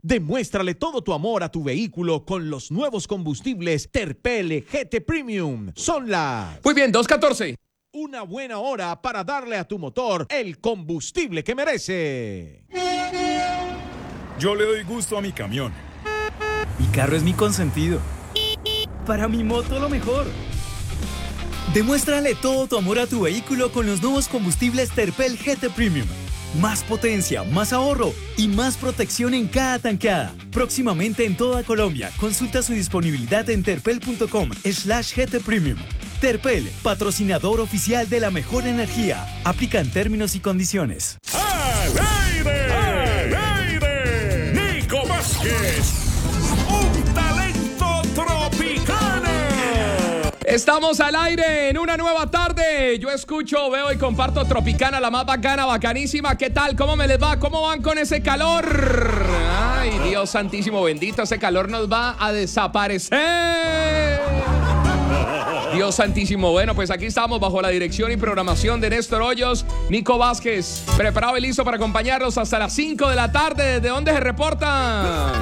Demuéstrale todo tu amor a tu vehículo con los nuevos combustibles Terpel GT Premium. Son las... Muy bien, 2:14. Una buena hora para darle a tu motor el combustible que merece. Yo le doy gusto a mi camión. Mi carro es mi consentido. Para mi moto lo mejor. Demuéstrale todo tu amor a tu vehículo con los nuevos combustibles Terpel GT Premium. Más potencia, más ahorro y más protección en cada tanqueada. Próximamente en toda Colombia. Consulta su disponibilidad en terpel.com/GT Premium. Terpel, patrocinador oficial de la mejor energía. Aplican términos y condiciones. ¡Al aire! ¡Al aire! ¡Nico Vázquez! ¡Un talento tropicano! Estamos al aire en una nueva tarde. Yo escucho, veo y comparto Tropicana, la más bacana, bacanísima. ¿Qué tal? ¿Cómo me les va? ¿Cómo van con ese calor? Ay, Dios santísimo, bendito, ese calor nos va a desaparecer. Dios santísimo. Bueno, pues aquí estamos bajo la dirección y programación de Néstor Hoyos, Nico Vázquez, preparado y listo para acompañarlos hasta las 5 de la tarde. ¿Desde dónde se reporta?